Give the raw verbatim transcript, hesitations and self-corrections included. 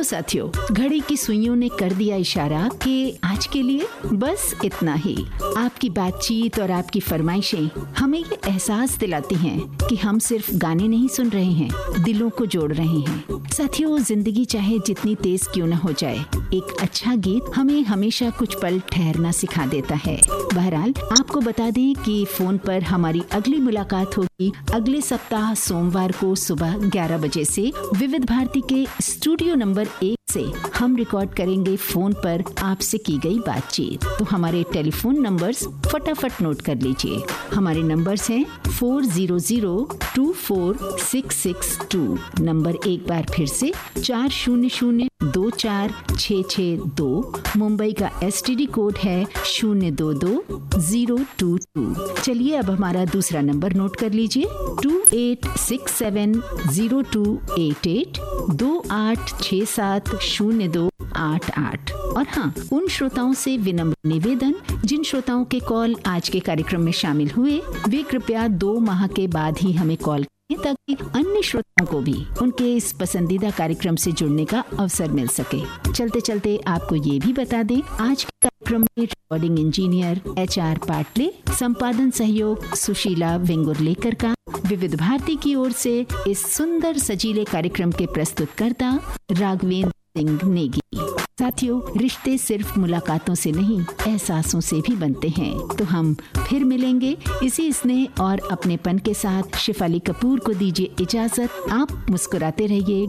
साथियों, घड़ी की सुइयों ने कर दिया इशारा कि आज के लिए बस इतना ही। आपकी बातचीत और आपकी फरमाइशें हमें ये एहसास दिलाती हैं कि हम सिर्फ गाने नहीं सुन रहे हैं, दिलों को जोड़ रहे हैं। साथियों, जिंदगी चाहे जितनी तेज क्यों न हो जाए, एक अच्छा गीत हमें हमेशा कुछ पल ठहरना सिखा देता है। बहरहाल, आपको बता दें कि फोन पर हमारी अगली मुलाकात होगी अगले सप्ताह सोमवार को सुबह ग्यारह बजे से विविध भारती के स्टूडियो नंबर एक से। हम रिकॉर्ड करेंगे फोन पर आपसे की गई बातचीत। तो हमारे टेलीफोन नंबर्स फटाफट नोट कर लीजिए। हमारे नंबर्स हैं four zero zero to four six six to. Number एक बार फिर से चार शून्य शून्य दो चार छः छः दो। मुंबई का एस टी डी कोड है शून्य दो दो जीरो टू टू। चलिए अब हमारा दूसरा नंबर नोट कर लीजिए to eight six seven zero to eight eight दो आठ छः सात शून्य दो आठ आठ। और हाँ, उन श्रोताओं से विनम्र निवेदन जिन श्रोताओं के कॉल आज के कार्यक्रम में शामिल हुए, वे कृपया दो माह के बाद ही हमें कॉल करें ताकि अन्य श्रोताओं को भी उनके इस पसंदीदा कार्यक्रम से जुड़ने का अवसर मिल सके। चलते चलते आपको ये भी बता दें, आज के कार्यक्रम में recording engineer H R Patle, संपादन सहयोग सुशीला वेंगुर्लेकर का। विविध भारती की ओर से इस सुंदर सजीले कार्यक्रम के प्रस्तुतकर्ता राघवेंद्र सिंह नेगी। साथियों, रिश्ते सिर्फ मुलाकातों से नहीं, एहसासों से भी बनते हैं। तो हम फिर मिलेंगे इसी स्नेह और अपनेपन के साथ। शिफाली कपूर को दीजिए इजाजत। आप मुस्कुराते रहिए।